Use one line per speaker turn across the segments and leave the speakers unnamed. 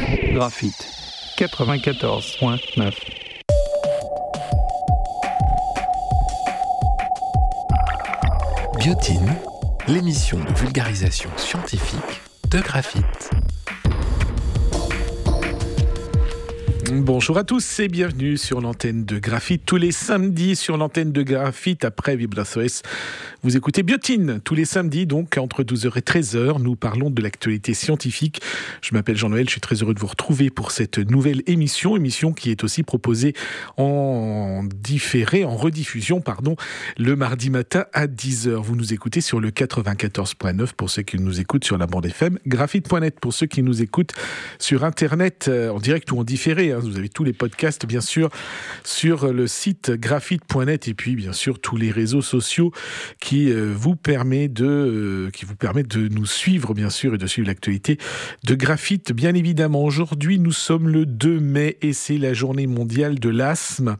Graphite 94.9.
Biotine, l'émission de vulgarisation scientifique de Graphite.
Bonjour à tous et bienvenue sur l'antenne de Graphite. Tous les samedis sur l'antenne de Graphite, après Vibrasoes, vous écoutez Biotine. Tous les samedis, donc, entre 12h et 13h, nous parlons de l'actualité scientifique. Je m'appelle Jean-Noël, je suis très heureux de vous retrouver pour cette nouvelle émission qui est aussi proposée en rediffusion, le mardi matin à 10h. Vous nous écoutez sur le 94.9 pour ceux qui nous écoutent sur la bande FM, graphite.net pour ceux qui nous écoutent sur Internet, en direct ou en différé. Vous avez tous les podcasts, bien sûr, sur le site graphite.net et puis, bien sûr, tous les réseaux sociaux qui vous permettent de nous suivre, bien sûr, et de suivre l'actualité de Graphite, bien évidemment. Aujourd'hui, nous sommes le 2 mai et c'est la journée mondiale de l'asthme.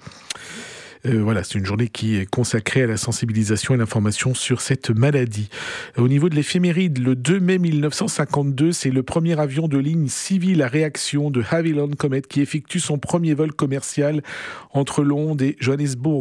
C'est une journée qui est consacrée à la sensibilisation et l'information sur cette maladie. Au niveau de l'éphéméride, le 2 mai 1952, c'est le premier avion de ligne civile à réaction de Havilland Comet qui effectue son premier vol commercial entre Londres et Johannesburg,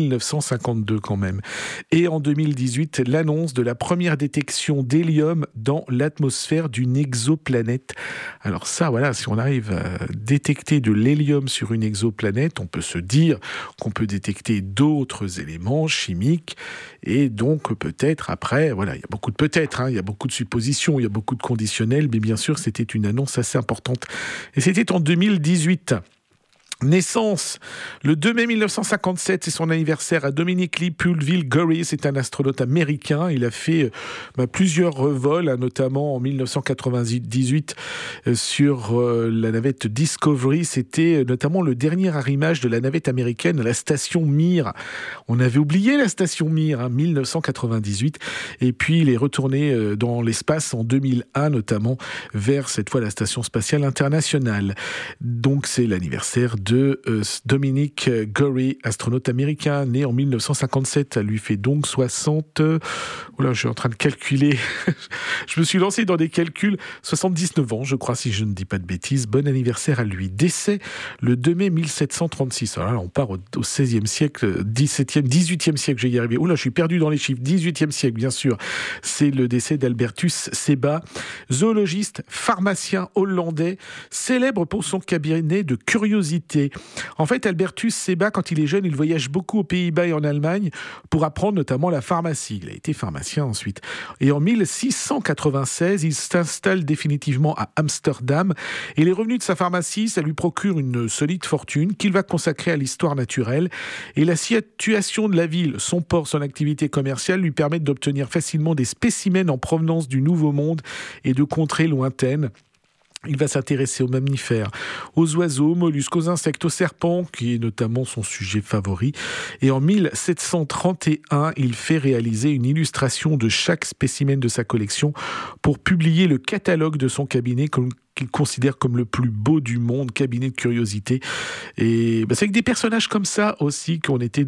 1952 quand même. Et en 2018, l'annonce de la première détection d'hélium dans l'atmosphère d'une exoplanète. Alors ça, si on arrive à détecter de l'hélium sur une exoplanète, on peut se dire qu'on peut détecter d'autres éléments chimiques et donc peut-être après, il y a beaucoup de peut-être, il y a beaucoup de suppositions, il y a beaucoup de conditionnels, mais bien sûr c'était une annonce assez importante. Et c'était en 2018. Naissance, le 2 mai 1957, c'est son anniversaire à Dominic Lee Pulville-Gurry, c'est un astronaute américain. Il a fait plusieurs vols, notamment en 1998 sur la navette Discovery. C'était notamment le dernier arrimage de la navette américaine à la station Mir. On avait oublié la station Mir, 1998. Et puis il est retourné dans l'espace en 2001, notamment vers cette fois la station spatiale internationale. Donc c'est l'anniversaire de Dominic Gurry, astronaute américain, né en 1957. Ça lui fait donc 60... je suis en train de calculer. Je me suis lancé dans des calculs. 79 ans, je crois, si je ne dis pas de bêtises. Bon anniversaire à lui. Décès le 2 mai 1736. Alors là, on part au 16e siècle, 18e siècle, je vais y arriver. Je suis perdu dans les chiffres. 18e siècle, bien sûr. C'est le décès d'Albertus Seba, zoologiste, pharmacien hollandais, célèbre pour son cabinet de curiosité. En fait, Albertus Seba, quand il est jeune, il voyage beaucoup aux Pays-Bas et en Allemagne pour apprendre notamment la pharmacie. Il a été pharmacien ensuite. Et en 1696, il s'installe définitivement à Amsterdam. Et les revenus de sa pharmacie, ça lui procure une solide fortune qu'il va consacrer à l'histoire naturelle. Et la situation de la ville, son port, son activité commerciale lui permettent d'obtenir facilement des spécimens en provenance du Nouveau Monde et de contrées lointaines. Il va s'intéresser aux mammifères, aux oiseaux, aux mollusques, aux insectes, aux serpents, qui est notamment son sujet favori. Et en 1731, il fait réaliser une illustration de chaque spécimen de sa collection pour publier le catalogue de son cabinet qu'il considère comme le plus beau du monde, cabinet de curiosité. Et c'est avec des personnages comme ça aussi qu'on était